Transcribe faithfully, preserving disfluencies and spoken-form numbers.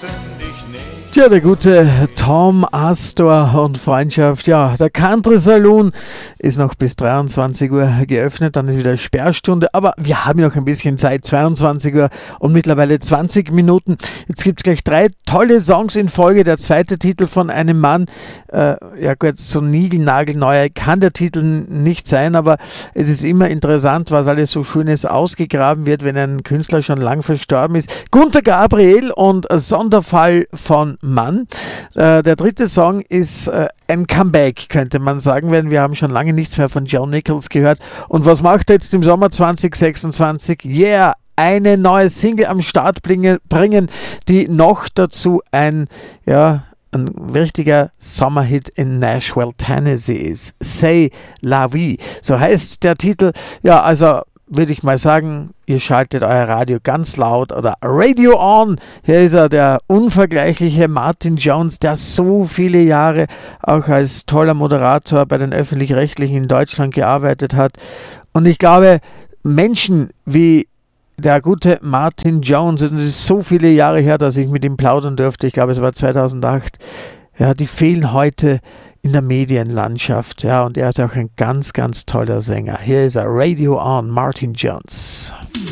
Tja, der gute Tom Astor und Freundschaft. Ja, der Country Saloon ist noch bis dreiundzwanzig Uhr geöffnet, dann ist wieder Sperrstunde, aber wir haben noch ein bisschen Zeit, zweiundzwanzig Uhr und mittlerweile zwanzig Minuten. Jetzt gibt es gleich drei tolle Songs in Folge. Der zweite Titel von einem Mann, äh, ja gut, so niegelnagelneu kann der Titel nicht sein, aber es ist immer interessant, was alles so Schönes ausgegraben wird, wenn ein Künstler schon lang verstorben ist. Gunter Gabriel und Sonderfall von Mann. Äh, der dritte Song ist äh, ein Comeback, könnte man sagen, denn wir haben schon lange nichts mehr von Joe Nichols gehört. Und was macht er jetzt im Sommer zwanzig sechsundzwanzig? Yeah! Eine neue Single am Start bringen, bringen die noch dazu ein, ja, ein richtiger Sommerhit in Nashville, Tennessee ist. Say La Vie. So heißt der Titel. Ja, also würde ich mal sagen, ihr schaltet euer Radio ganz laut oder Radio On. Hier ist er, der unvergleichliche Martin Jones, der so viele Jahre auch als toller Moderator bei den Öffentlich-Rechtlichen in Deutschland gearbeitet hat. Und ich glaube, Menschen wie der gute Martin Jones, und es ist so viele Jahre her, dass ich mit ihm plaudern durfte, ich glaube es war zweitausendacht, ja, die fehlen heute in der Medienlandschaft, ja, und er ist auch ein ganz, ganz toller Sänger. Hier ist er, Radio On, Martin Jones.